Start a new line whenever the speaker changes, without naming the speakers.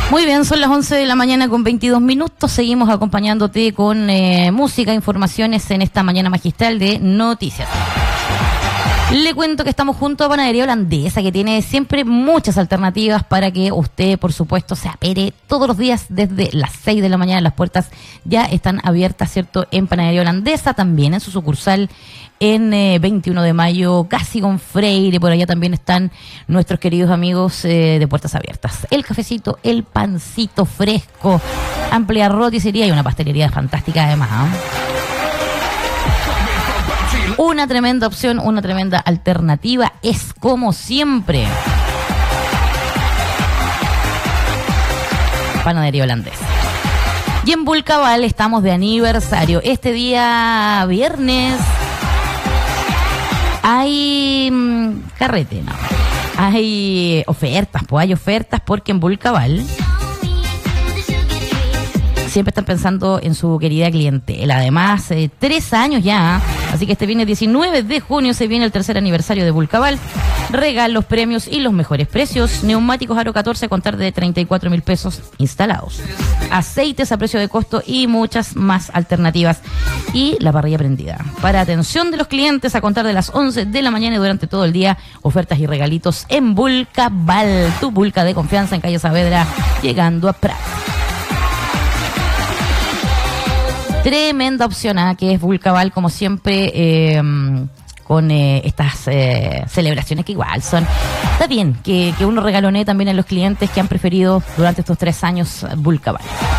Muy bien, son las 11 de la mañana con 22 minutos. Seguimos acompañándote con música, informaciones en esta mañana magistral de noticias. Le cuento que estamos junto a Panadería Holandesa, que tiene siempre muchas alternativas para que usted, por supuesto, se apere todos los días desde las 6 de la mañana. Las puertas ya están abiertas, ¿cierto?, en Panadería Holandesa, también en su sucursal en 21 de mayo, casi con Freire. Por allá también están nuestros queridos amigos de Puertas Abiertas. El cafecito, el pancito fresco, amplia roticería y una pastelería fantástica además, ¿eh? Una tremenda opción, una tremenda alternativa, es como siempre Panadería Holandesa. Y en Vulcaval estamos de aniversario. Este día viernes hay carrete, ¿no? Hay ofertas, pues hay ofertas porque en Vulcaval siempre están pensando en su querida clientela. Además, 3 años ya, así que este viernes 19 de junio se viene el tercer aniversario de Vulcaval. Regalos, premios y los mejores precios. Neumáticos Aro 14 a contar de 34.000 pesos instalados. Aceites a precio de costo y muchas más alternativas. Y la parrilla prendida. Para atención de los clientes a contar de las 11 de la mañana y durante todo el día, ofertas y regalitos en Vulcaval. Tu Vulca de confianza en calle Saavedra, llegando a Prat. Tremenda opción, que es Vulcaval, como siempre, con estas celebraciones que igual son. Está bien que uno regalonee también a los clientes que han preferido durante estos 3 años Vulcaval.